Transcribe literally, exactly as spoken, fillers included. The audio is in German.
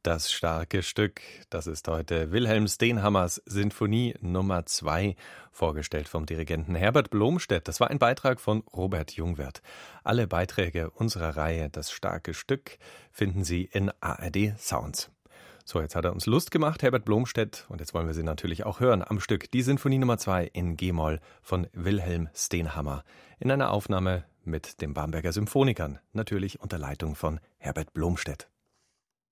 Das starke Stück, das ist heute Wilhelm Stenhammers Sinfonie Nummer zwei, vorgestellt vom Dirigenten Herbert Blomstedt. Das war ein Beitrag von Robert Jungwirth. Alle Beiträge unserer Reihe Das starke Stück finden Sie in A R D Sounds. So, jetzt hat er uns Lust gemacht, Herbert Blomstedt, und jetzt wollen wir sie natürlich auch hören am Stück. Die Sinfonie Nummer zwei in G-Moll von Wilhelm Stenhammer in einer Aufnahme mit den Bamberger Symphonikern, natürlich unter Leitung von Herbert Blomstedt.